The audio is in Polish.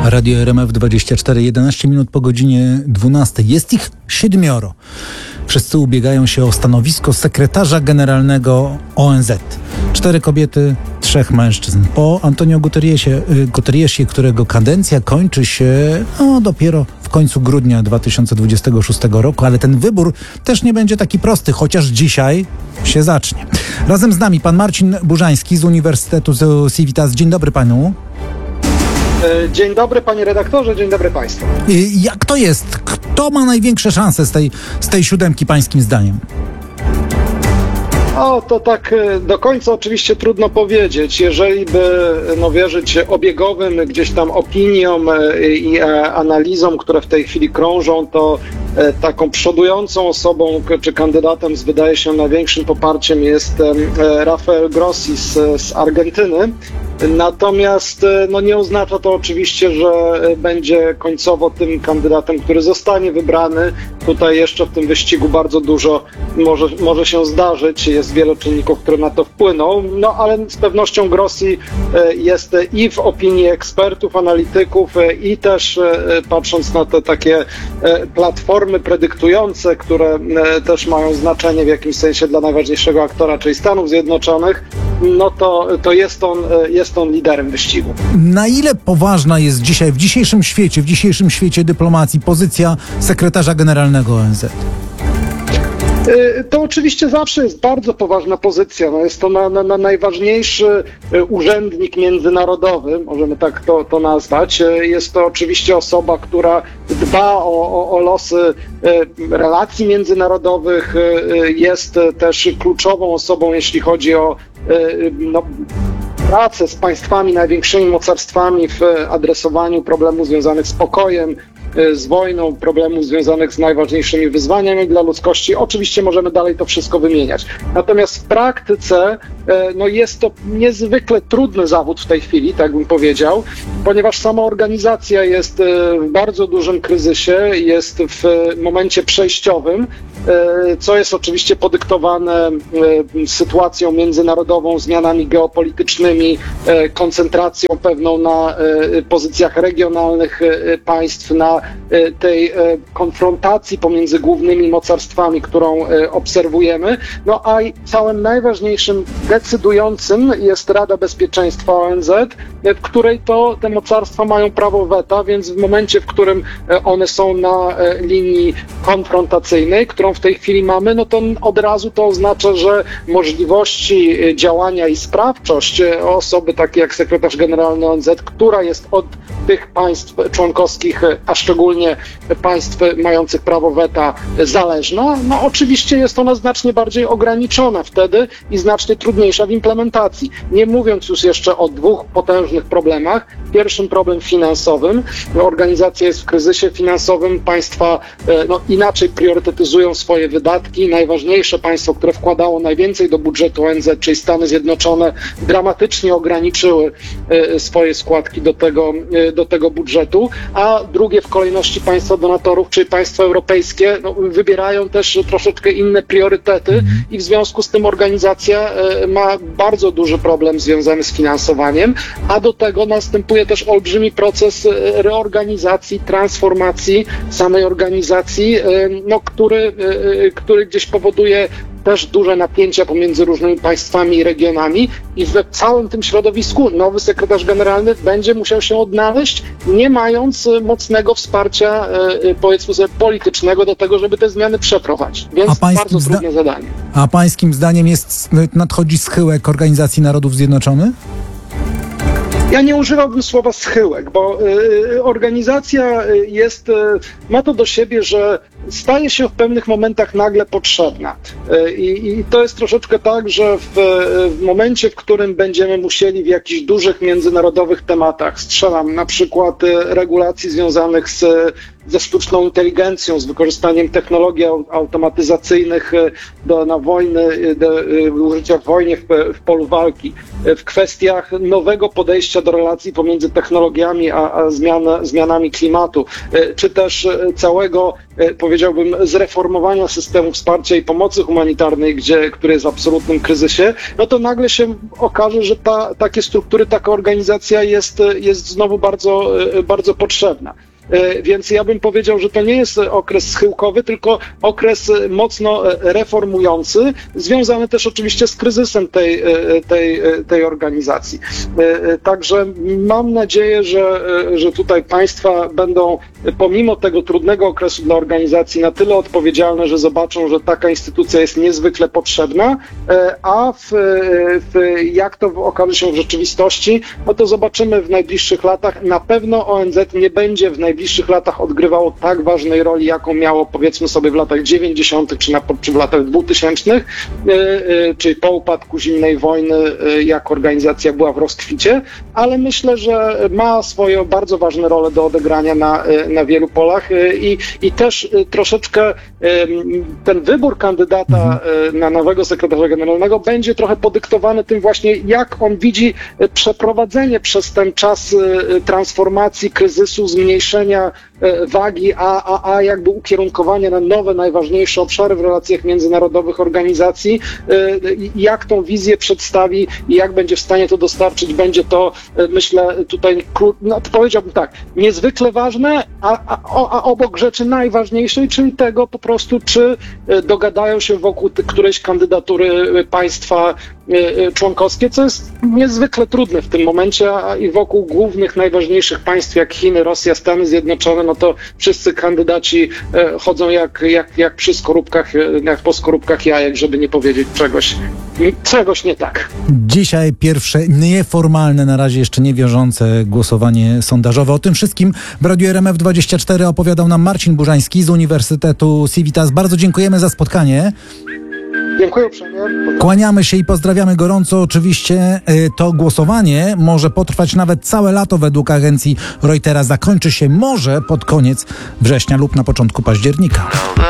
Radio RMF 24, 11 minut po godzinie 12. Jest ich 7. Wszyscy ubiegają się o stanowisko sekretarza generalnego ONZ. 4 kobiety, 3 mężczyzn. Po Antonio Guterresie, którego kadencja kończy się dopiero w końcu grudnia 2026 roku, ale ten wybór też nie będzie taki prosty, chociaż dzisiaj się zacznie. Razem z nami pan Marcin Burzański z Uniwersytetu Civitas. Dzień dobry panu. Dzień dobry panie redaktorze, dzień dobry państwu. Jak to jest? Kto ma największe szanse z tej 7 pańskim zdaniem? To tak do końca oczywiście trudno powiedzieć. Jeżeli by wierzyć obiegowym gdzieś tam opiniom i analizom, które w tej chwili krążą, to taką przodującą osobą czy kandydatem z wydaje się największym poparciem jest Rafael Grossi z Argentyny. Natomiast nie oznacza to oczywiście, że będzie końcowo tym kandydatem, który zostanie wybrany. Tutaj jeszcze w tym wyścigu bardzo dużo może się zdarzyć. Jest wiele czynników, które na to wpłyną. Ale z pewnością Grossi jest i w opinii ekspertów, analityków i też patrząc na te takie platformy predyktujące, które też mają znaczenie w jakimś sensie dla najważniejszego aktora, czyli Stanów Zjednoczonych, to jest on liderem wyścigu. Na ile poważna jest dzisiaj, w dzisiejszym świecie dyplomacji pozycja sekretarza generalnego ONZ? To oczywiście zawsze jest bardzo poważna pozycja. Jest to najważniejszy urzędnik międzynarodowy, możemy tak to nazwać. Jest to oczywiście osoba, która dba o losy relacji międzynarodowych, jest też kluczową osobą, jeśli chodzi o pracę z państwami, największymi mocarstwami w adresowaniu problemów związanych z pokojem, z wojną, problemów związanych z najważniejszymi wyzwaniami dla ludzkości. Oczywiście możemy dalej to wszystko wymieniać. Natomiast w praktyce jest to niezwykle trudny zawód w tej chwili, tak bym powiedział, ponieważ sama organizacja jest w bardzo dużym kryzysie, jest w momencie przejściowym, co jest oczywiście podyktowane sytuacją międzynarodową, zmianami geopolitycznymi, koncentracją pewną na pozycjach regionalnych państw, na tej konfrontacji pomiędzy głównymi mocarstwami, którą obserwujemy. A całym najważniejszym, decydującym jest Rada Bezpieczeństwa ONZ, w której to te mocarstwa mają prawo weta, więc w momencie, w którym one są na linii konfrontacyjnej, którą w tej chwili mamy, to od razu to oznacza, że możliwości działania i sprawczość osoby takiej jak sekretarz generalny ONZ, która jest od tych państw członkowskich, a szczególnie państw mających prawo weta, zależna, oczywiście jest ona znacznie bardziej ograniczona wtedy i znacznie trudniejsza w implementacji. Nie mówiąc już jeszcze o 2 potężnych problemach. Pierwszym problem finansowym. Organizacja jest w kryzysie finansowym, państwa inaczej priorytetyzują swoje wydatki. Najważniejsze państwo, które wkładało najwięcej do budżetu ONZ, czyli Stany Zjednoczone, dramatycznie ograniczyły swoje składki do tego budżetu, a drugie w kolejności państwa donatorów, czyli państwa europejskie, wybierają też troszeczkę inne priorytety i w związku z tym organizacja ma bardzo duży problem związany z finansowaniem, a do tego następuje też olbrzymi proces reorganizacji, transformacji samej organizacji, który gdzieś powoduje też duże napięcia pomiędzy różnymi państwami i regionami i w całym tym środowisku nowy sekretarz generalny będzie musiał się odnaleźć, nie mając mocnego wsparcia, powiedzmy sobie, politycznego do tego, żeby te zmiany przeprowadzić. Więc bardzo trudne zadanie. A pańskim zdaniem nadchodzi schyłek Organizacji Narodów Zjednoczonych? Ja nie używałbym słowa schyłek, bo organizacja ma to do siebie, że staje się w pewnych momentach nagle potrzebna. I to jest troszeczkę tak, że w momencie, w którym będziemy musieli w jakichś dużych międzynarodowych tematach, strzelam na przykład regulacji związanych z ze sztuczną inteligencją, z wykorzystaniem technologii automatyzacyjnych na wojny, do użycia w wojnie w polu walki, w kwestiach nowego podejścia do relacji pomiędzy technologiami a zmianami klimatu, czy też całego, powiedziałbym, zreformowania systemu wsparcia i pomocy humanitarnej, który jest w absolutnym kryzysie, no to nagle się okaże, że takie struktury, taka organizacja jest znowu bardzo, bardzo potrzebna. Więc ja bym powiedział, że to nie jest okres schyłkowy, tylko okres mocno reformujący, związany też oczywiście z kryzysem tej organizacji. Także mam nadzieję, że tutaj państwa będą pomimo tego trudnego okresu dla organizacji na tyle odpowiedzialne, że zobaczą, że taka instytucja jest niezwykle potrzebna, a jak to okaże się w rzeczywistości, no to zobaczymy w najbliższych latach. Na pewno ONZ nie będzie w najbliższych latach odgrywało tak ważnej roli, jaką miało, powiedzmy sobie, w latach 90. czy w latach 2000, czyli po upadku zimnej wojny, jak organizacja była w rozkwicie, ale myślę, że ma swoją bardzo ważną rolę do odegrania na wielu polach i też troszeczkę ten wybór kandydata na nowego sekretarza generalnego będzie trochę podyktowany tym właśnie, jak on widzi przeprowadzenie przez ten czas transformacji, kryzysu, zmniejszenia wagi, a jakby ukierunkowanie na nowe, najważniejsze obszary w relacjach międzynarodowych organizacji, jak tą wizję przedstawi i jak będzie w stanie to dostarczyć, będzie to, myślę, tutaj, no, powiedziałbym tak, niezwykle ważne, a obok rzeczy najważniejszej, czyli tego po prostu, czy dogadają się wokół którejś kandydatury państwa członkowskie, co jest niezwykle trudne w tym momencie, a i wokół głównych, najważniejszych państw jak Chiny, Rosja, Stany Zjednoczone, no to wszyscy kandydaci chodzą jak przy skorupkach, jak po skorupkach jajek, żeby nie powiedzieć czegoś nie tak. Dzisiaj pierwsze nieformalne, na razie jeszcze nie wiążące głosowanie sondażowe. O tym wszystkim w Radiu RMF24 opowiadał nam Marcin Burzański z Uniwersytetu Civitas. Bardzo dziękujemy za spotkanie. Dziękuję uprzejmie. Kłaniamy się i pozdrawiamy gorąco. Oczywiście to głosowanie może potrwać nawet całe lato według agencji Reutera. Zakończy się może pod koniec września lub na początku października.